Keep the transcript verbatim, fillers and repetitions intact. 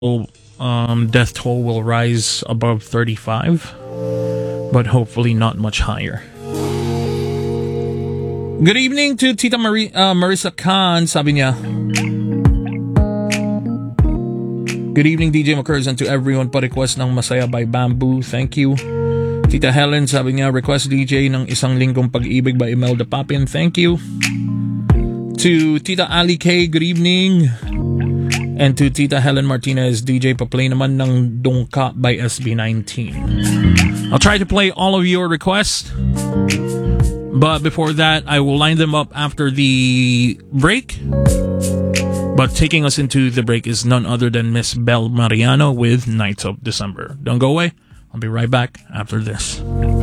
um, death toll will rise above thirty-five, but hopefully not much higher. Good evening to Tita Mari- uh, Marissa Khan, sabi niya. Good evening, D J McCurz, and to everyone pa request ng Masaya by Bamboo. Thank you. Tita Helen, sabi niya, request D J ng Isang Linggong Pag-ibig by Imelda Papin. Thank you. To Tita Ali K, good evening. And to Tita Helen Martinez, D J, pa-play naman ng Dungka by S B nineteen. I'll try to play all of your requests. But before that, I will line them up after the break. But taking us into the break is none other than Miss Belle Mariano with Nights of December. Don't go away. I'll be right back after this.